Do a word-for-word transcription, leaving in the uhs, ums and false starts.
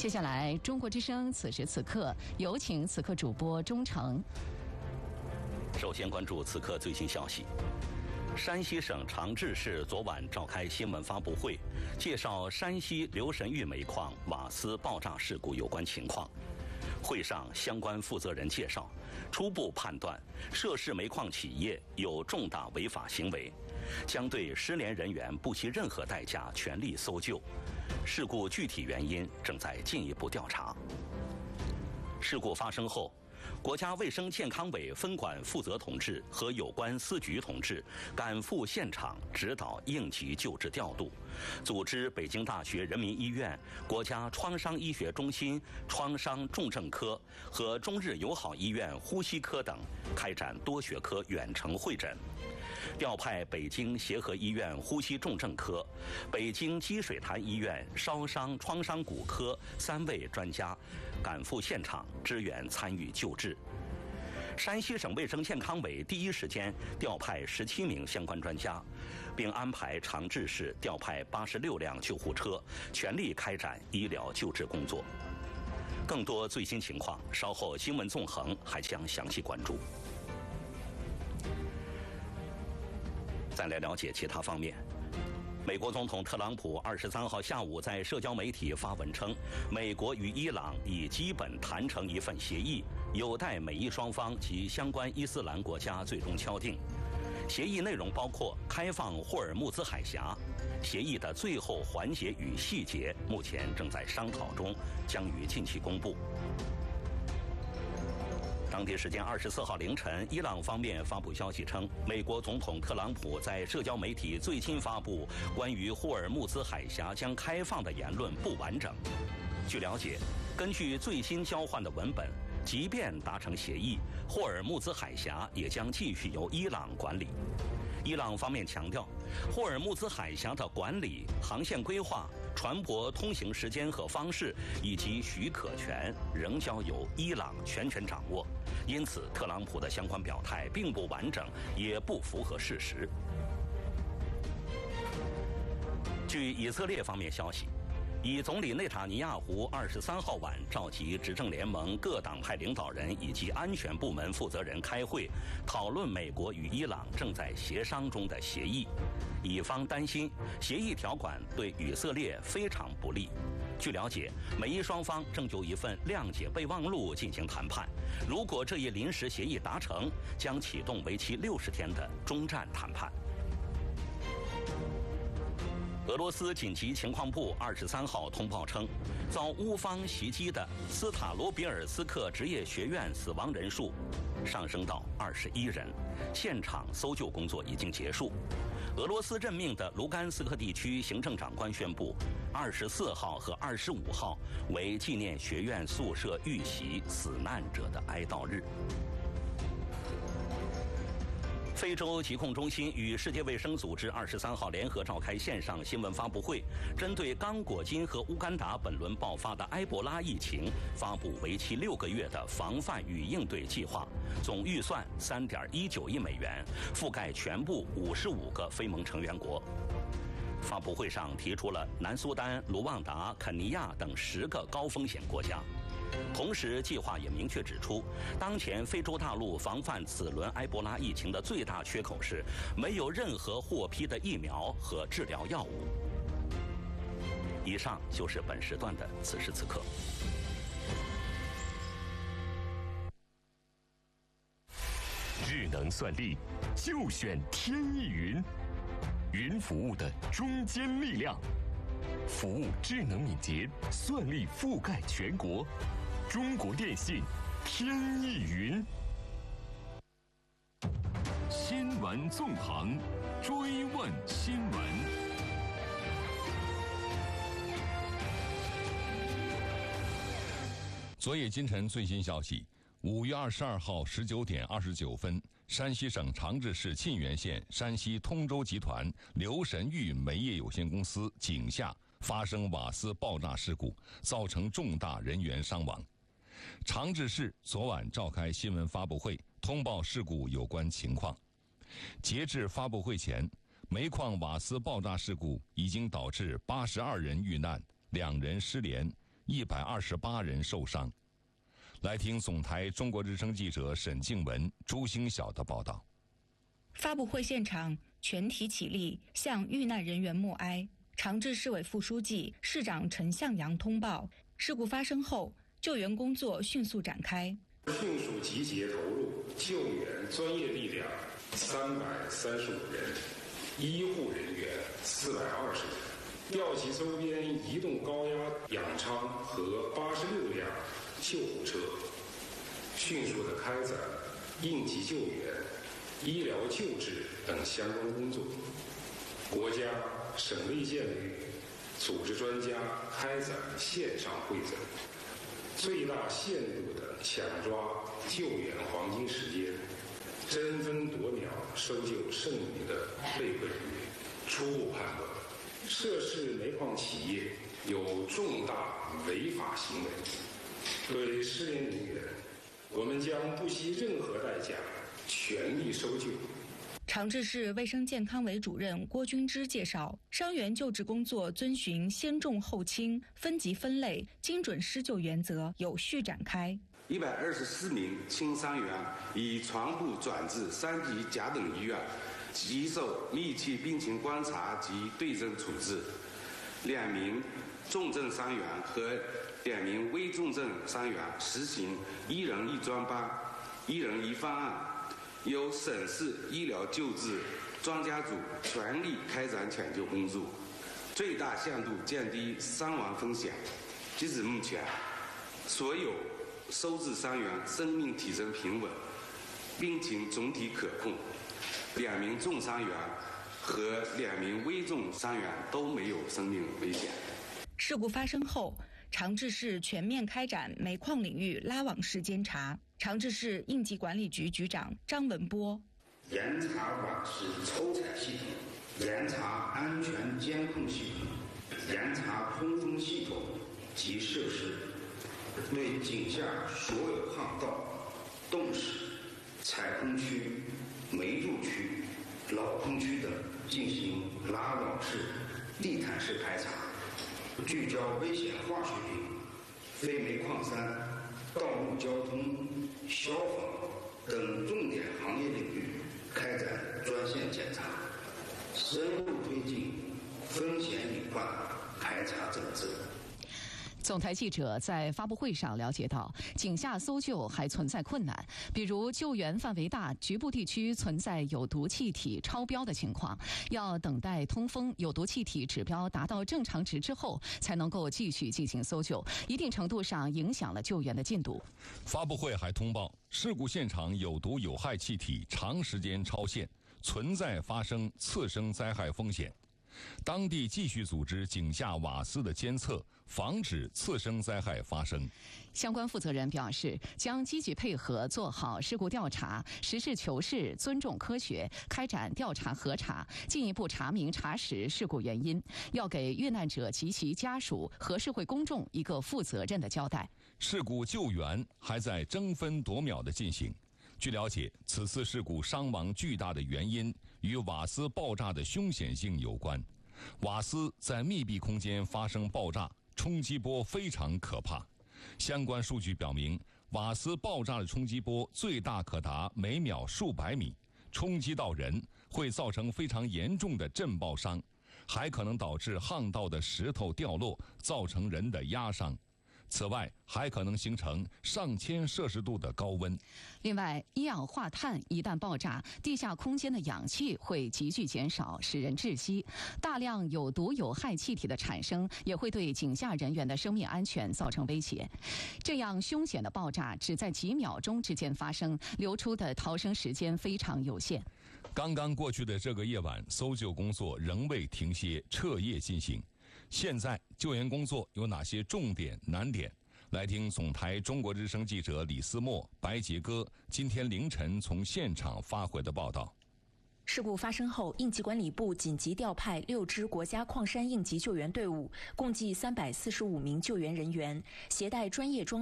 接下来，中国之声此时此刻有请此刻主播钟诚。 首先关注此刻最新消息。山西省长治市昨晚召开新闻发布会，介绍山西刘神峪煤矿瓦斯爆炸事故有关情况。会上，相关负责人介绍，初步判断涉事煤矿企业有重大违法行为，将对失联人员不惜任何代价全力搜救。事故具体原因正在进一步调查。事故发生后，国家卫生健康委分管负责同志和有关司局同志赶赴现场指导应急救治调度，组织北京大学人民医院、国家创伤医学中心创伤重症科和中日友好医院呼吸科等开展多学科远程会诊，调派北京协和医院呼吸重症科、北京积水潭医院烧伤创伤骨科三位专家赶赴现场支援参与救治。山西省卫生健康委第一时间调派十七名相关专家，并安排长治市调派八十六辆救护车，全力开展医疗救治工作。更多最新情况，稍后新闻纵横还将详细关注。再来了解其他方面。美国总统特朗普二十三号下午在社交媒体发文称，美国与伊朗已基本谈成一份协议，有待美伊双方及相关伊斯兰国家最终敲定。协议内容包括开放霍尔木兹海峡，协议的最后环节与细节目前正在商讨中，将于近期公布。当地时间二十四号凌晨，伊朗方面发布消息称，美国总统特朗普在社交媒体最新发布关于霍尔木兹海峡将开放的言论不完整。据了解，根据最新交换的文本，即便达成协议，霍尔木兹海峡也将继续由伊朗管理。伊朗方面强调，霍尔木兹海峡的管理、航线规划、船舶通行时间和方式以及许可权仍交由伊朗全权掌握，因此特朗普的相关表态并不完整，也不符合事实。据以色列方面消息，以总理内塔尼亚胡二十三号晚召集执政联盟各党派领导人以及安全部门负责人开会，讨论美国与伊朗正在协商中的协议。以方担心协议条款对以色列非常不利。据了解，美伊双方正就一份谅解备忘录进行谈判，如果这一临时协议达成，将启动为期六十天的终战谈判。俄罗斯紧急情况部二十三号通报称，遭乌方袭击的斯塔罗别尔斯克职业学院死亡人数上升到二十一人，现场搜救工作已经结束。俄罗斯任命的卢甘斯克地区行政长官宣布，二十四号和二十五号为纪念学院宿舍遇袭死难者的哀悼日。非洲疾控中心与世界卫生组织二十三号联合召开线上新闻发布会，针对刚果金和乌干达本轮爆发的埃博拉疫情，发布为期六个月的防范与应对计划，总预算三点一九亿美元，覆盖全部五十五个非盟成员国。发布会上提出了南苏丹、卢旺达、肯尼亚等十个高风险国家。同时，计划也明确指出，当前非洲大陆防范此轮埃博拉疫情的最大缺口是没有任何获批的疫苗和治疗药物。以上就是本时段的此时此刻。 智能算力就选天翼云，云服务的中坚力量，服务智能敏捷，算力覆盖全国。中国电信天翼云。新闻纵横，追问新闻。 昨夜今晨最新消息，五月二十二号十九点二十九分，山西省长治市沁源县山西通州集团刘神峪煤业有限公司井下发生瓦斯爆炸事故，造成重大人员伤亡。长治市昨晚召开新闻发布会，通报事故有关情况。截至发布会前，煤矿瓦斯爆炸事故已经导致八十二人遇难，两人失联， 一百二十八人受伤。来听总台中国之声记者沈静文、朱星晓的报道。 发布会现场，全体起立向遇难人员默哀。长治市委副书记、市长陈向阳通报，事故发生后，救援工作迅速展开， 迅速集结投入，救援专业力量三百三十五人，医护人员四百二十人，调集周边移动高压氧舱和八十六辆救护车，迅速地开展应急救援、医疗救治等相关工作。国家、省卫健委组织专家开展线上会诊，最大限度地抢抓救援黄金时间，争分夺秒搜救剩余的被困人员。初步判断，涉事煤矿企业有重大违法行为。对失联人员，我们将不惜任何代价全力搜救。 长治市卫生健康委主任郭军之介绍，伤员救治工作遵循先重后轻、分级分类、精准施救原则，有序展开。 一百二十四名轻伤员已全部转至三级甲等医院，接受密切病情观察及对症处置。两名重症伤员和两名危重症伤员实行一人一专班、一人一方案。由省市医疗救治专家组全力开展抢救工作，最大限度降低伤亡风险。截至目前，所有收治伤员生命体征平稳，病情总体可控。两名重伤员和两名危重伤员都没有生命危险。 事故发生后，长治市全面开展煤矿领域拉网式监察。长治市应急管理局局长张文波： 严查网式抽采系统，严查安全监控系统，严查通风系统及设施，对井下所有巷道、洞室、采空区、煤贮区、老空区等进行拉网式、地毯式排查，聚焦危险化学品、非煤矿山、道路交通、消防等重点行业领域开展专项检查，深入推进风险隐患排查整治。 总台记者在发布会上了解到，井下搜救还存在困难，比如救援范围大，局部地区存在有毒气体超标的情况，要等待通风、有毒气体指标达到正常值之后，才能够继续进行搜救，一定程度上影响了救援的进度。 发布会还通报，事故现场有毒有害气体长时间超限，存在发生次生灾害风险。当地继续组织井下瓦斯的监测，防止次生灾害发生。 相关负责人表示，将积极配合做好事故调查，实事求是、尊重科学，开展调查核查，进一步查明查实事故原因，要给遇难者及其家属和社会公众一个负责任的交代。 事故救援还在争分夺秒地进行。据了解，此次事故伤亡巨大的原因与瓦斯爆炸的凶险性有关。瓦斯在密闭空间发生爆炸，冲击波非常可怕。相关数据表明，瓦斯爆炸的冲击波最大可达每秒数百米，冲击到人会造成非常严重的震爆伤，还可能导致巷道的石头掉落，造成人的压伤。此外，还可能形成上千摄氏度的高温。 另外，一氧化碳一旦爆炸，地下空间的氧气会急剧减少，使人窒息。大量有毒有害气体的产生，也会对井下人员的生命安全造成威胁。这样凶险的爆炸只在几秒钟之间发生，流出的逃生时间非常有限。 刚刚过去的这个夜晚，搜救工作仍未停歇，彻夜进行。现在救援工作有哪些重点难点？来听总台中国之声记者李思墨、白杰哥今天凌晨从现场发回的报道。 事故发生后，应急管理部紧急调派六支国家矿山应急救援队伍，共计三百四十五名救援人员，携带专业装